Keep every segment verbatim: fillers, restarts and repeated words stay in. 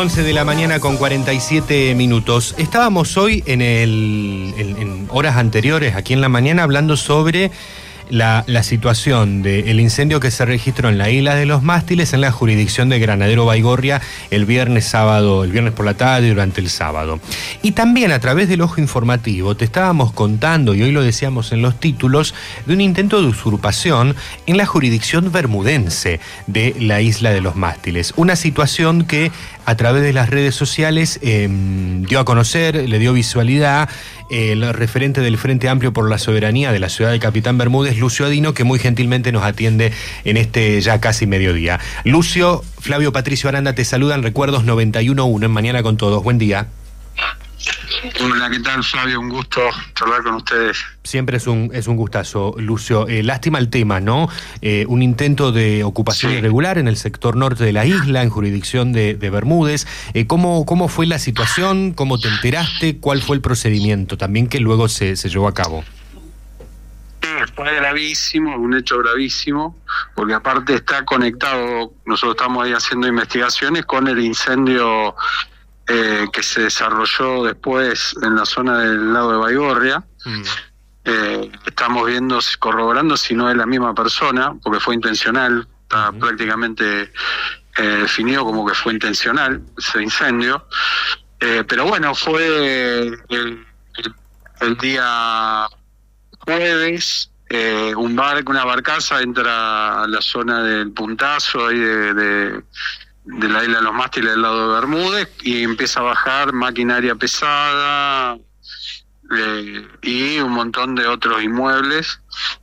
once de la mañana con cuarenta y siete minutos. Estábamos hoy en, el, en, en horas anteriores, aquí en la mañana, hablando sobre la, la situación del incendio que se registró en la isla de los Mástiles, en la jurisdicción de Granadero Baigorria, el viernes sábado, el viernes por la tarde, durante el sábado. Y también a través del Ojo Informativo te estábamos contando, y hoy lo decíamos en los títulos, de un intento de usurpación en la jurisdicción bermudense de la isla de los Mástiles. Una situación que a través de las redes sociales eh, dio a conocer, le dio visualidad el referente del Frente Amplio por la Soberanía de la ciudad de Capitán Bermúdez, Lucio Adino, que muy gentilmente nos atiende en este ya casi mediodía. Lucio, Flavio, Patricio Aranda te saludan, Recuerdos noventa y uno punto uno en Mañana con Todos. Buen día. Hola, ¿qué tal, Flavio? Un gusto charlar con ustedes. Siempre es un es un gustazo, Lucio. Eh, lástima el tema, ¿no? Eh, un intento de ocupación sí. irregular en el sector norte de la isla, en jurisdicción de, de Bermúdez. Eh, ¿cómo, ¿Cómo fue la situación? ¿Cómo te enteraste? ¿Cuál fue el procedimiento también que luego se, se llevó a cabo? Fue gravísimo, un hecho gravísimo, porque aparte está conectado, nosotros estamos ahí haciendo investigaciones con el incendio Eh, que se desarrolló después en la zona del lago de Baigorria. Mm. Eh, estamos viendo, corroborando si no es la misma persona, porque fue intencional, está mm. prácticamente eh, definido como que fue intencional ese incendio. Eh, pero bueno, fue el, el, el día jueves, eh, un barco, una barcaza entra a la zona del Puntazo, ahí de... de de la isla de los Mástiles del lado de Bermúdez, y empieza a bajar maquinaria pesada eh, y un montón de otros inmuebles,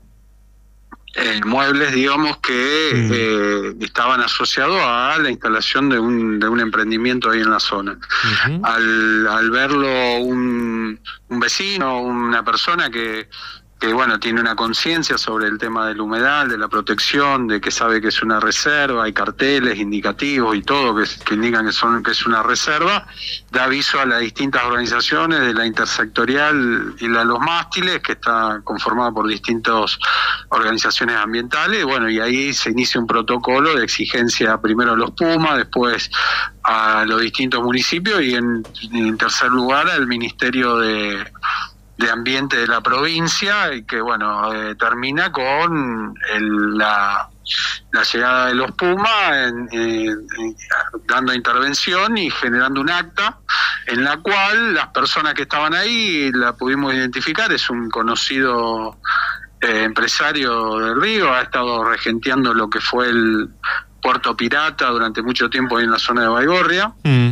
eh, muebles, digamos, que mm. eh, estaban asociados a la instalación de un de un emprendimiento ahí en la zona. Uh-huh. Al, al verlo un, un vecino, una persona que que bueno, tiene una conciencia sobre el tema del humedal, de la protección, de que sabe que es una reserva, hay carteles indicativos y todo que, que indican que son que es una reserva, da aviso a las distintas organizaciones de la intersectorial y la de los Mástiles, que está conformada por distintas organizaciones ambientales, bueno, y ahí se inicia un protocolo de exigencia primero a los Pumas, después a los distintos municipios y en, en tercer lugar al Ministerio de de Ambiente de la provincia, y que bueno, eh, termina con el, la, la llegada de los Pumas, en, en, en, dando intervención y generando un acta en la cual las personas que estaban ahí la pudimos identificar. Es un conocido eh, empresario del río, ha estado regenteando lo que fue el Puerto Pirata durante mucho tiempo ahí en la zona de Baigorria. Mm.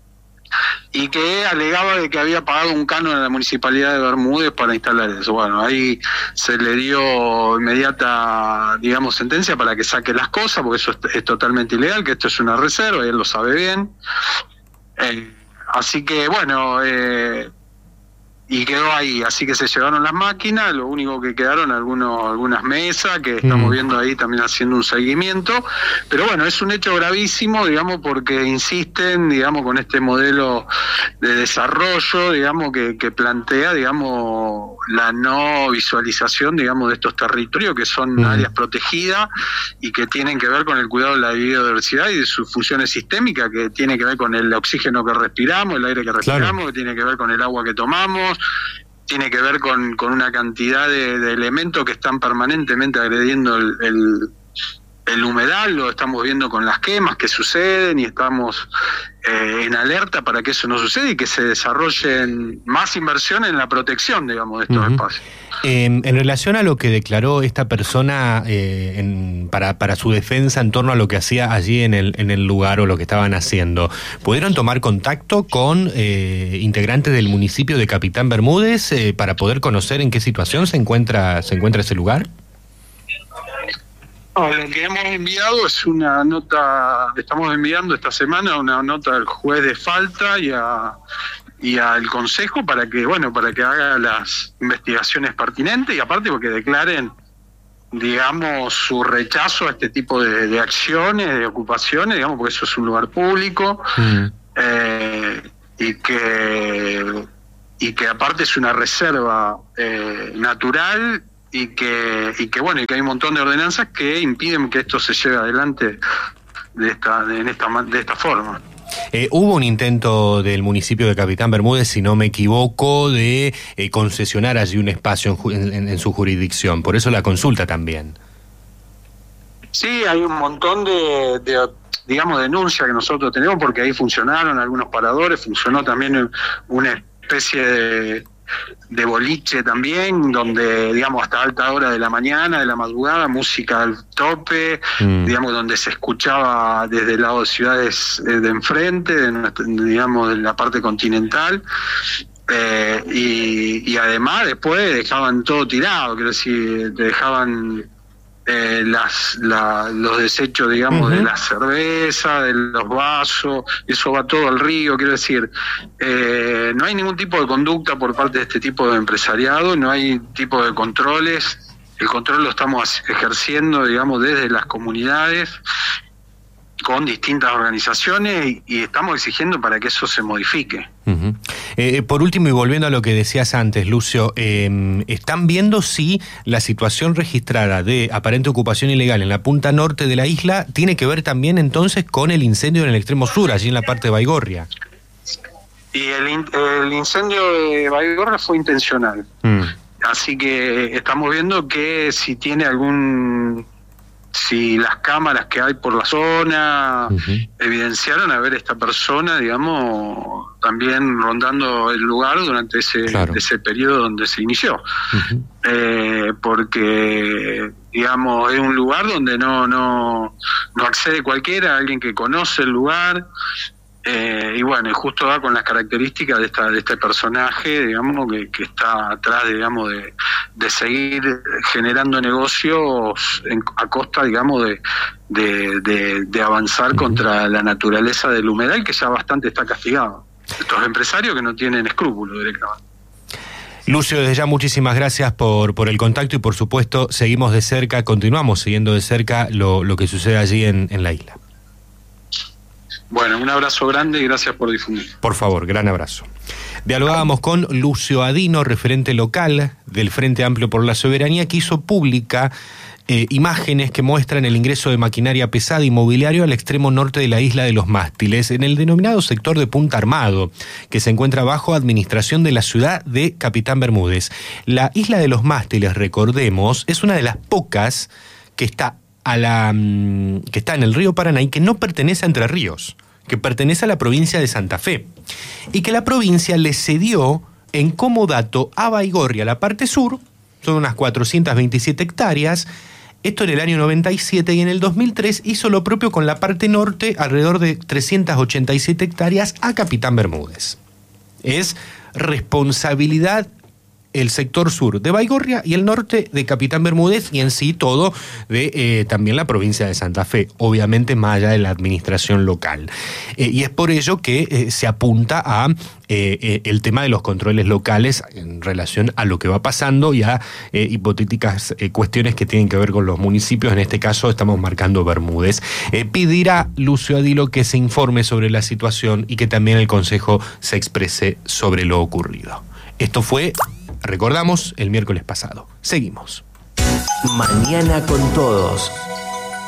Y que alegaba de que había pagado un canon a la municipalidad de Bermúdez para instalar eso. Bueno, ahí se le dio inmediata, digamos, sentencia para que saque las cosas, porque eso es, es totalmente ilegal, que esto es una reserva, y él lo sabe bien. Eh, así que, bueno, eh, y quedó ahí, así que se llevaron las máquinas, lo único que quedaron algunos algunas mesas que estamos mm. viendo ahí también haciendo un seguimiento, pero bueno, es un hecho gravísimo, digamos, porque insisten, digamos, con este modelo de desarrollo, digamos, que, que plantea, digamos, la no visualización, digamos, de estos territorios que son mm. áreas protegidas y que tienen que ver con el cuidado de la biodiversidad y de sus funciones sistémicas, que tiene que ver con el oxígeno que respiramos, el aire que respiramos, claro. que tiene que ver con el agua que tomamos, tiene que ver con, con una cantidad de, de elementos que están permanentemente agrediendo el, el, el humedal. Lo estamos viendo con las quemas que suceden y estamos eh, en alerta para que eso no suceda y que se desarrollen más inversión en la protección, digamos, de estos uh-huh. espacios. Eh, en relación a lo que declaró esta persona eh, en, para, para su defensa en torno a lo que hacía allí en el, en el lugar o lo que estaban haciendo, ¿pudieron tomar contacto con eh, integrantes del municipio de Capitán Bermúdez eh, para poder conocer en qué situación se encuentra, se encuentra ese lugar? No, lo que hemos enviado es una nota, estamos enviando esta semana una nota al juez de falta y a y al consejo para que, bueno, para que haga las investigaciones pertinentes y aparte porque declaren, digamos, su rechazo a este tipo de, de acciones, de ocupaciones, digamos, porque eso es un lugar público, mm. eh, y que y que aparte es una reserva eh, natural y que y que bueno y que hay un montón de ordenanzas que impiden que esto se lleve adelante de esta de, en esta de esta forma. Eh, hubo un intento del municipio de Capitán Bermúdez, si no me equivoco, de eh, concesionar allí un espacio en, en, en su jurisdicción. Por eso la consulta también. Sí, hay un montón de, de digamos, denuncias que nosotros tenemos, porque ahí funcionaron algunos paradores, funcionó también una especie de, de boliche también, donde, digamos, hasta alta hora de la mañana, de la madrugada, música al tope, mm. digamos, donde se escuchaba desde el lado de ciudades eh, de enfrente, de nuestra, digamos, de la parte continental. Eh, y, y además después dejaban todo tirado, quiero decir, dejaban eh, las la, los desechos, digamos, uh-huh. de la cerveza, de los vasos, eso va todo al río, quiero decir, eh, no hay ningún tipo de conducta por parte de este tipo de empresariado, no hay tipo de controles, el control lo estamos ejerciendo, digamos, desde las comunidades, con distintas organizaciones, y, y estamos exigiendo para que eso se modifique. Uh-huh. Eh, por último, y volviendo a lo que decías antes, Lucio, eh, ¿están viendo si la situación registrada de aparente ocupación ilegal en la punta norte de la isla tiene que ver también entonces con el incendio en el extremo sur, allí en la parte de Baigorria? Y el, in, el incendio de Baigorria fue intencional. Mm. Así que estamos viendo que si tiene algún... si las cámaras que hay por la zona uh-huh. evidenciaron a ver esta persona, digamos, también rondando el lugar durante ese, claro. ese periodo donde se inició. Uh-huh. Eh, porque, digamos, es un lugar donde no, no, no accede cualquiera, alguien que conoce el lugar. Eh, y bueno, y justo va con las características de esta de este personaje, digamos, que, que está atrás, digamos, de, de seguir generando negocios en, a costa, digamos, de, de, de, de avanzar uh-huh. contra la naturaleza del humedal, que ya bastante está castigado. Estos empresarios que no tienen escrúpulos directamente. Lucio, desde ya muchísimas gracias por, por el contacto y por supuesto seguimos de cerca, continuamos siguiendo de cerca lo, lo que sucede allí en, en la isla. Bueno, un abrazo grande y gracias por difundir. Por favor, gran abrazo. Dialogábamos con Lucio Adino, referente local del Frente Amplio por la Soberanía, que hizo pública eh, imágenes que muestran el ingreso de maquinaria pesada y mobiliario al extremo norte de la isla de los Mástiles, en el denominado sector de Punta Armado, que se encuentra bajo administración de la ciudad de Capitán Bermúdez. La isla de los Mástiles, recordemos, es una de las pocas que está a la que está en el río Paraná y que no pertenece a Entre Ríos, que pertenece a la provincia de Santa Fe, y que la provincia le cedió en comodato a Baigorria, la parte sur, son unas cuatrocientas veintisiete hectáreas, esto en el año noventa y siete, y en el dos mil tres hizo lo propio con la parte norte, alrededor de trescientas ochenta y siete hectáreas, a Capitán Bermúdez. Es responsabilidad el sector sur de Baigorria y el norte de Capitán Bermúdez, y en sí todo de eh, también la provincia de Santa Fe, obviamente más allá de la administración local. Eh, y es por ello que eh, se apunta a eh, eh, el tema de los controles locales en relación a lo que va pasando y a eh, hipotéticas eh, cuestiones que tienen que ver con los municipios. En este caso estamos marcando Bermúdez. Eh, pedirá Lucio Adino que se informe sobre la situación y que también el Consejo se exprese sobre lo ocurrido. Esto fue... Recordamos el miércoles pasado. Seguimos. Mañana con todos.